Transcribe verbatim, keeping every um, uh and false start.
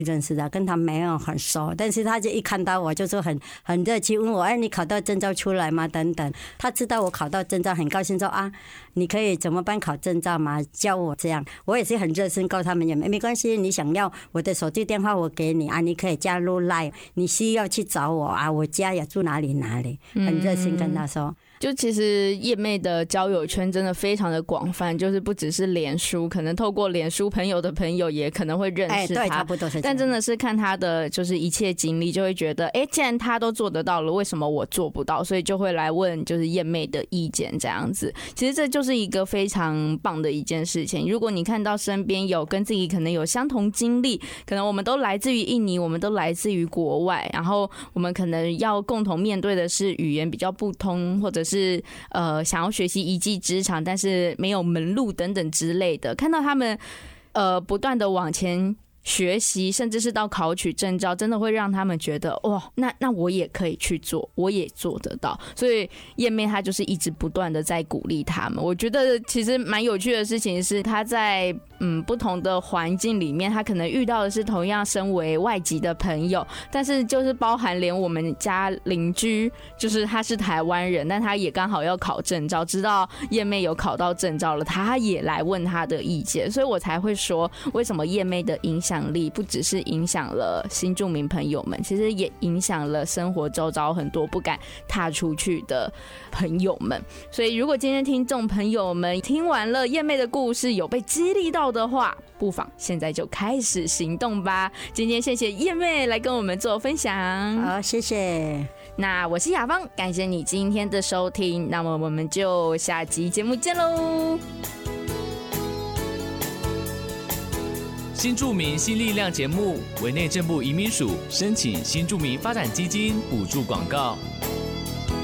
认识的，跟他没有很熟，但是他就一看到我就说很很热情，问我哎，你考到证照出来吗？等等，他知道我考到证照，很高兴说啊，你可以怎么办考证照吗？教我这样，我也是很热心，告诉他们也没没关系，你想要我的手机电话我给你啊，你可以加入 Line， 你需要去找我啊，我家也住哪里哪里，很热心跟他说。 就其实叶妹的交友圈真的非常的广泛，就是不只是脸书，可能透过脸书朋友的朋友也可能会认识她， 哎，对，差不多是这样。 但真的是看她的就是一切经历，就会觉得，哎，既然她都做得到了，为什么我做不到？所以就会来问就是叶妹的意见这样子。其实这就是一个非常棒的一件事情。如果你看到身边有跟自己可能有相同经历，可能我们都来自于印尼，我们都来自于国外，然后我们可能要共同面对的是语言比较不通，或者是是呃想要学习一技之长，但是没有门路等等之类的，看到他们呃不断的往前学习，甚至是到考取证照，真的会让他们觉得哇，那那我也可以去做，我也做得到。所以叶妹她就是一直不断的在鼓励他们。我觉得其实蛮有趣的事情是，她在嗯不同的环境里面，她可能遇到的是同样身为外籍的朋友，但是就是包含连我们家邻居，就是他是台湾人，但他也刚好要考证照，知道叶妹有考到证照了，他也来问他的意见，所以我才会说，为什么叶妹的影响力不只是影响了新住民朋友们，其实也影响了生活周遭很多不敢踏出去的朋友们。所以如果今天听众朋友们听完了叶妹的故事，有被激励到的话，不妨现在就开始行动吧。今天谢谢叶妹来跟我们做分享。 好，谢谢。 那我是雅芳，感谢你今天的收听，那么我们就下集节目见喽。 新住民新力量节目，委内政部移民署申请新住民发展基金补助广告。